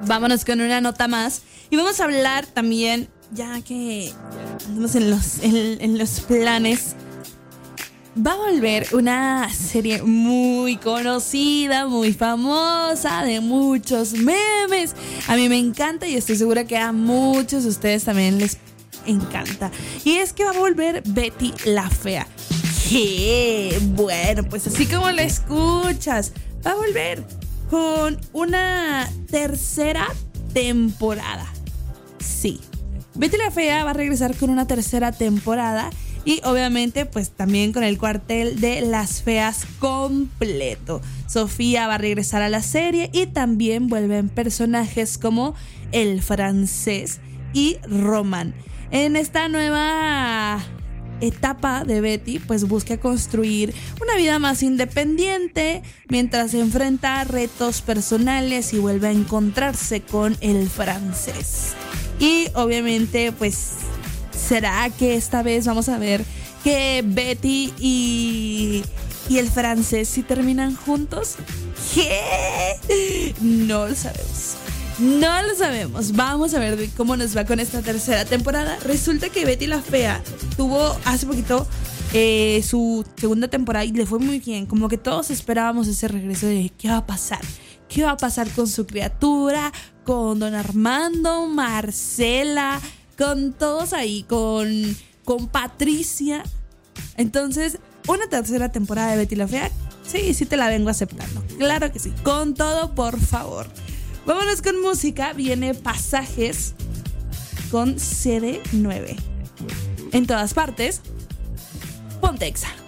vámonos con una nota más. Y vamos a hablar también, ya que andamos en los planes. Va a volver una serie muy conocida, muy famosa, de muchos memes. A mí me encanta y estoy segura que a muchos de ustedes también les encanta. Y es que va a volver Betty la Fea. ¿Qué? Bueno, pues así como la escuchas, va a volver con una tercera temporada. Sí, Betty la Fea va a regresar con una tercera temporada. Y obviamente pues también con el cuartel de las feas completo. Sofía va a regresar a la serie y también vuelven personajes como el francés y Román. En esta nueva etapa de Betty pues busca construir una vida más independiente mientras se enfrenta a retos personales y vuelve a encontrarse con el francés. Y obviamente pues ¿será que esta vez vamos a ver que Betty y el francés sí terminan juntos? ¿Qué? No lo sabemos. No lo sabemos. Vamos a ver cómo nos va con esta tercera temporada. Resulta que Betty la Fea tuvo hace poquito su segunda temporada y le fue muy bien. Como que todos esperábamos ese regreso de ¿qué va a pasar? ¿Qué va a pasar con su criatura? Con Don Armando, Marcela, con todos ahí, con Patricia. Entonces, una tercera temporada de Betty la Fea, sí te la vengo aceptando. Claro que sí, con todo, por favor. Vámonos con música, viene Pasajes con CD9. En todas partes, ponte Exa.